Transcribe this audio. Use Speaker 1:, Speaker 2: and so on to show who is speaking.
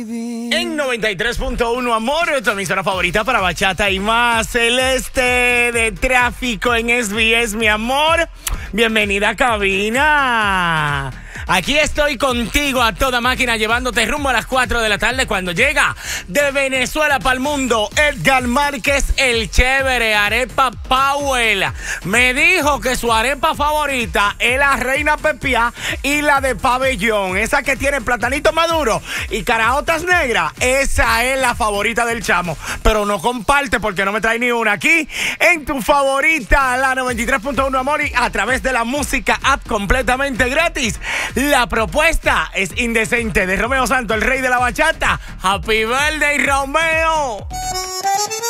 Speaker 1: En 93.1 Amor, tu emisora favorita para bachata y más. Celeste de tráfico en SBS, mi amor. Bienvenida a cabina. Aquí estoy contigo a toda máquina, llevándote rumbo a las 4 de la tarde cuando llega de Venezuela para el mundo Edgar Márquez, el chévere, Arepa Powell. Me dijo que su arepa favorita es la Reina Pepiá y la de pabellón. Esa que tiene platanito maduro y caraotas negras. Esa es la favorita del chamo. Pero no comparte porque no me trae ni una. Aquí en tu favorita, la 93.1 Amor, y a través de la música app completamente gratis. La propuesta es Indecente de Romeo Santos, el rey de la bachata. Happy birthday, Romeo.